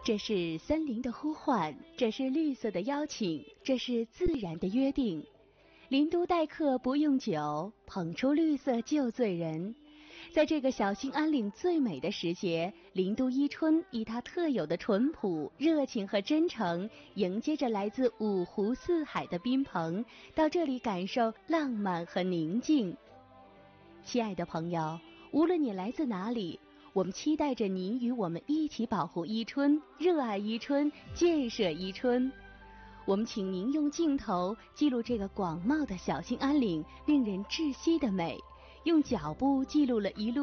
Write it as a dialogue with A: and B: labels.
A: 这是森林的呼唤，这是绿色的邀请，这是自然的约定。林都待客不用酒，捧出绿色就醉人。在这个小兴安岭最美的时节，林都伊春以它特有的淳朴、热情和真诚，迎接着来自五湖四海的宾朋，到这里感受浪漫和宁静。亲爱的朋友，无论你来自哪里，我们期待着您与我们一起保护伊春，热爱伊春，建设伊春。我们请您用镜头记录这个广袤的小兴安岭令人窒息的美，用脚步记录了一路